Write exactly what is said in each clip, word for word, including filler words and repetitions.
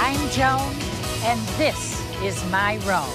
I'm Joan, and this is my Rome.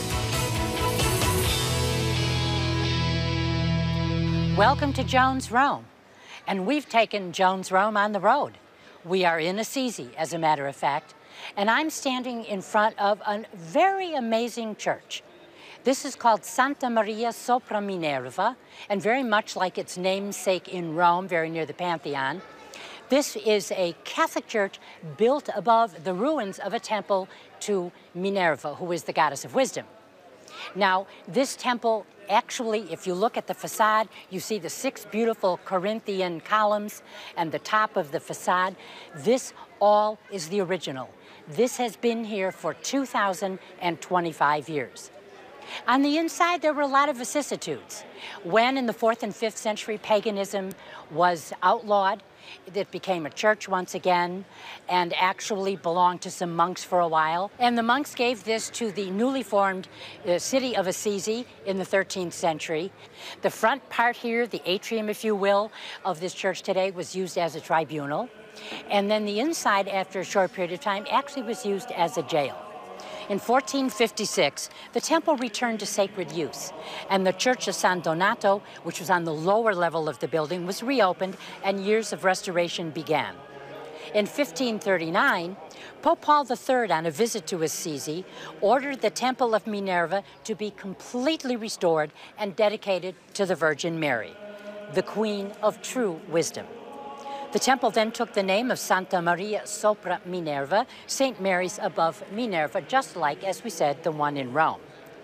Welcome to Joan's Rome, and we've taken Joan's Rome on the road. We are in Assisi, as a matter of fact, and I'm standing in front of a very amazing church. This is called Santa Maria sopra Minerva, and very much like its namesake in Rome, very near the Pantheon. This is a Catholic church built above the ruins of a temple to Minerva, who is the goddess of wisdom. Now, this temple, actually, if you look at the facade, you see the six beautiful Corinthian columns and the top of the facade. This all is the original. This has been here for two thousand twenty-five years. On the inside, there were a lot of vicissitudes. When in the fourth and fifth century paganism was outlawed, it became a church once again and actually belonged to some monks for a while. And the monks gave this to the newly formed uh, city of Assisi in the thirteenth century. The front part here, the atrium, if you will, of this church today was used as a tribunal. And then the inside, after a short period of time, actually was used as a jail. In fourteen fifty-six, the temple returned to sacred use, and the Church of San Donato, which was on the lower level of the building, was reopened, and years of restoration began. In fifteen thirty-nine, Pope Paul the Third, on a visit to Assisi, ordered the Temple of Minerva to be completely restored and dedicated to the Virgin Mary, the Queen of true wisdom. The temple then took the name of Santa Maria sopra Minerva, Saint Mary's above Minerva, just like, as we said, the one in Rome.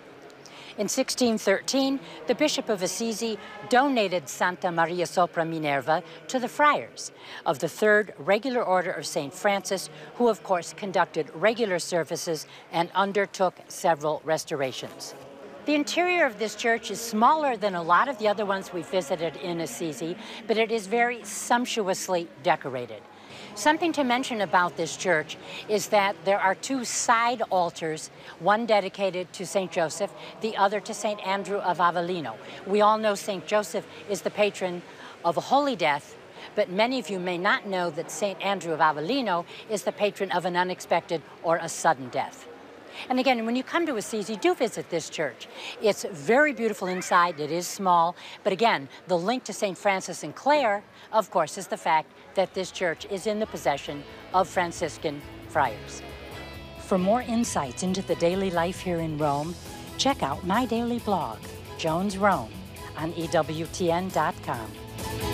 In sixteen thirteen, the Bishop of Assisi donated Santa Maria sopra Minerva to the friars of the Third Regular Order of Saint Francis, who, of course, conducted regular services and undertook several restorations. The interior of this church is smaller than a lot of the other ones we visited in Assisi, but it is very sumptuously decorated. Something to mention about this church is that there are two side altars, one dedicated to Saint Joseph, the other to Saint Andrew of Avellino. We all know Saint Joseph is the patron of a holy death, but many of you may not know that Saint Andrew of Avellino is the patron of an unexpected or a sudden death. And again, when you come to Assisi, do visit this church. It's very beautiful inside. It is small. But again, the link to Saint Francis and Clare, of course, is the fact that this church is in the possession of Franciscan friars. For more insights into the daily life here in Rome, check out my daily blog, Joan's Rome, on E W T N dot com.